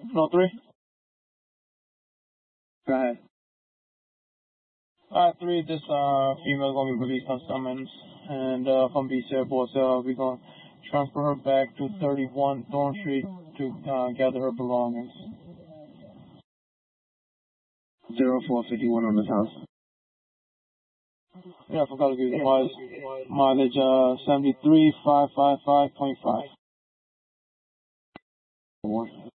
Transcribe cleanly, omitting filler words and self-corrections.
Floor 3? Go ahead. 3, this female gonna be released on summons, and from BC Airport, we're gonna transfer her back to 31 Thorn Street to gather her belongings. 0451 on this house. Yeah, I forgot to give you the mileage 73,555.5.